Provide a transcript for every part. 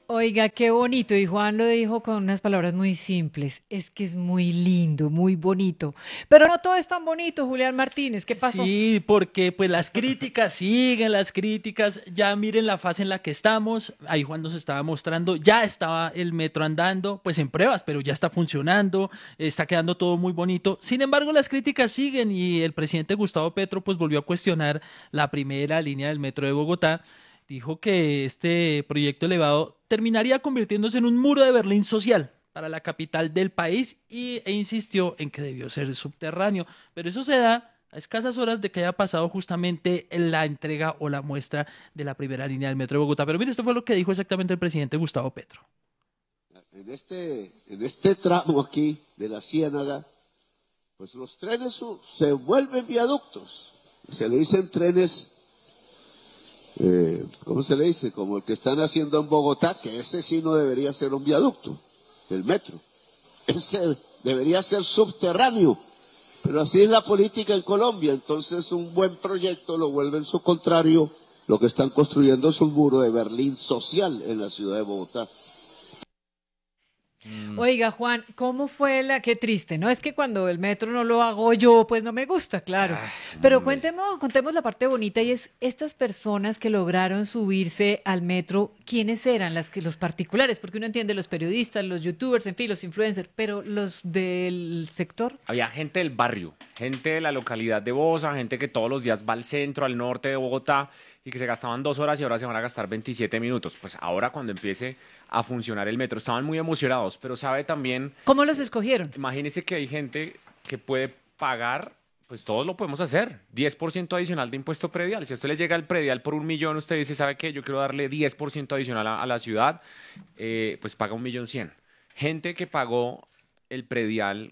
Oiga, qué bonito. Y Juan lo dijo con unas palabras muy simples. Es que es muy lindo, muy bonito. Pero no todo es tan bonito, Julián Martínez. ¿Qué pasó? Sí, porque pues las críticas siguen, las críticas, ya miren la fase en la que estamos, ahí Juan nos estaba mostrando, ya estaba el metro andando, pues en pruebas, pero ya está funcionando, está quedando todo muy bonito. Sin embargo, las críticas siguen y el presidente Gustavo Petro pues volvió a cuestionar la primera línea del metro de Bogotá. Dijo que este proyecto elevado terminaría convirtiéndose en un muro de Berlín social para la capital del país e insistió en que debió ser subterráneo. Pero eso se da a escasas horas de que haya pasado justamente la entrega o la muestra de la primera línea del metro de Bogotá. Pero mire, esto fue lo que dijo exactamente el presidente Gustavo Petro. En este tramo aquí de la Ciénaga, pues los trenes se vuelven viaductos. Se le dicen trenes, ¿cómo se le dice? Como el que están haciendo en Bogotá, que ese sí no debería ser un viaducto, el metro. Ese debería ser subterráneo. Pero así es la política en Colombia. Entonces un buen proyecto lo vuelve en su contrario. Lo que están construyendo es un muro de Berlín social en la ciudad de Bogotá. Oiga, Juan, ¿cómo fue la? Qué triste, ¿no? Es que cuando el metro no lo hago yo, pues no me gusta, claro. Pero contemos la parte bonita y es estas personas que lograron subirse al metro, ¿quiénes eran los particulares? Porque uno entiende los periodistas, los youtubers, en fin, los influencers, pero los del sector. Había gente del barrio, gente de la localidad de Bosa, gente que todos los días va al centro, al norte de Bogotá y que se gastaban 2 horas y ahora se van a gastar 27 minutos. Pues ahora cuando empiece a funcionar el metro, estaban muy emocionados, pero sabe también, ¿Cómo los escogieron? imagínese que hay gente que puede pagar, pues todos lo podemos hacer, 10% adicional de impuesto predial. Si a usted le llega el predial por 1.000.000, usted dice, ¿sabe qué? Yo quiero darle 10% adicional a la ciudad, pues paga 1.100.000. Gente que pagó el predial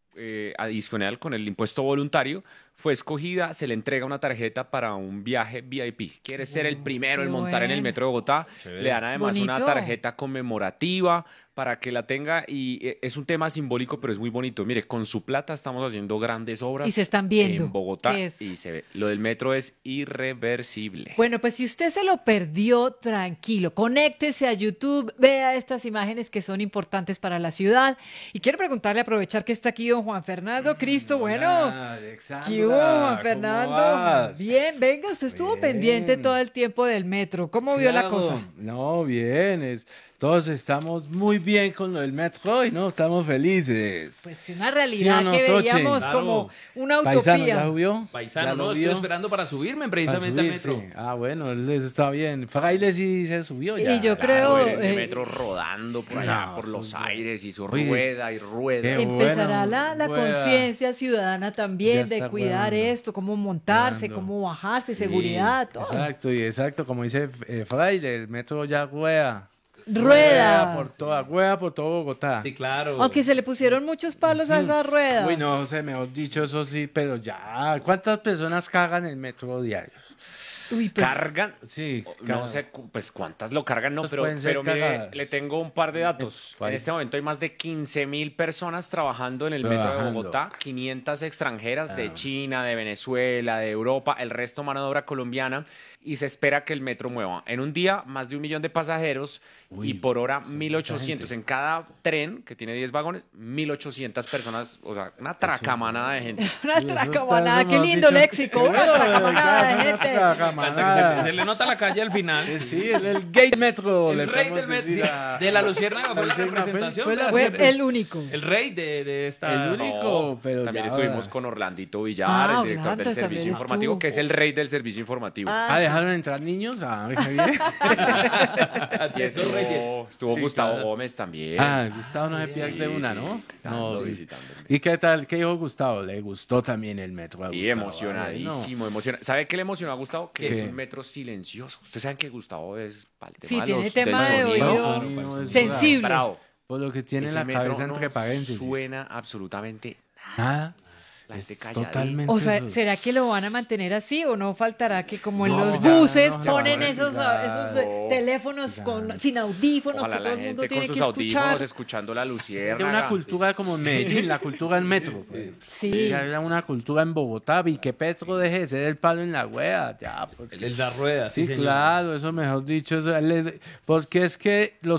adicional con el impuesto voluntario, fue escogida, se le entrega una tarjeta para un viaje VIP. Quiere ser el primero Qué en montar en el bueno. metro de Bogotá. Le dan además una Bonito. tarjeta conmemorativa para que la tenga y es un tema simbólico, pero es muy bonito. Mire, con su plata estamos haciendo grandes obras Y se están viendo. en Bogotá ¿Qué es? y se ve. Lo del metro es irreversible. Bueno, pues si usted se lo perdió, tranquilo, conéctese a YouTube, vea estas imágenes que son importantes para la ciudad. Y quiero preguntarle, aprovechar que está aquí don Juan Fernando Cristo, bueno, Hola, ¿qué hubo, Alexandra, Juan ¿cómo Fernando? vas? Bien, venga, usted estuvo pendiente Bien. todo el tiempo del metro, ¿cómo vio la Claro, cosa? no, bien, todos estamos muy bien con lo del metro y no, estamos felices. Pues una ¿Sí o realidad no, que Toche? veíamos Claro. como una Paisano, ¿ya utopía. subió? Paisano, ¿Ya lo no, estoy vio? esperando para subirme Para precisamente al metro. subirse. Ah, bueno, eso está bien. Fraile sí se subió Y ya. yo Claro, creo, ver ese metro rodando por allá, no, por los eso- aires y su Oye, rueda y rueda. qué empezará bueno, la rueda. conciencia ciudadana también Ya de está cuidar rodando, esto, cómo montarse, rodando. cómo bajarse, Sí, seguridad, todo. Exacto, y exacto, como dice Fraile, el metro ya rueda. Rueda. Rueda por todo Bogotá. Sí, claro. Aunque se le pusieron muchos palos a esa rueda. Uy, no, José, mejor dicho, eso sí, pero ya. ¿Cuántas personas cagan el metro diarios? Uy, pues, Cargan, Sí, no cagan. sé, pues cuántas lo cargan, no, Pues pero, pueden ser pero mire, cagadas. le tengo un par de datos. ¿Cuál? En este momento hay más de 15.000 personas trabajando en el metro de Trabajando. Bogotá, 500 extranjeras de China, de Venezuela, de Europa, el resto mano de obra colombiana, y se espera que el metro mueva en un día más de 1.000.000 de pasajeros y por hora mucha 1.800. gente. En cada tren, que tiene 10 vagones, 1.800 personas, o sea, una tracamanada de gente. una Eso tracamanada, está, qué mejor lindo dicho, léxico, una tracamanada de una gente. tracamanada. Se le nota la calle al final. Sí, el Gate Metro. El le rey podemos del metro. decir sí. a- De la Luciérnaga fue la Luciérnaga representación. fue de la- la Fue Sierra. el único. El rey de esta. El único, pero También ya. estuvimos con Orlandito Villar, Ah, el director Orlando del también servicio estuvo. informativo, que es el rey del servicio informativo. Ah, ¿dejaron entrar niños? Ah, qué bien. Y Esos reyes. estuvo Sí, Gustavo claro. Gómez también. Ah, Gustavo no se pierde Sí, una, sí, ¿no? visitando, No, sí. visitando el metro. ¿Y qué tal? ¿Qué dijo Gustavo? Le gustó también el metro a Y Gustavo. emocionadísimo, ¿Sabe qué le emocionó a Gustavo? Que ¿Qué? es un metro silencioso. Ustedes saben que Gustavo es para el tema Sí, de tiene los- tema del de sonido. oído Sonido es sensible. Bravo. Por lo que tiene Ese la metro cabeza no entre paréntesis. suena absolutamente Nada. la gente Es calladita. totalmente O sea, eso. ¿será que lo van a mantener así o no faltará que como en No, los ya, buses no, ponen ya, esos, claro, esos teléfonos sin audífonos Ojalá que todo la el mundo gente tiene con que sus audífonos escuchar? escuchando la Hay luciérnaga. una cultura como en Medellín, la cultura del metro. Pues. Sí. Ya hay una cultura en Bogotá y que Petro deje de ser el palo en la rueda. Ya, porque- El de la rueda, sí, sí, señor. claro, eso mejor dicho. Porque es que los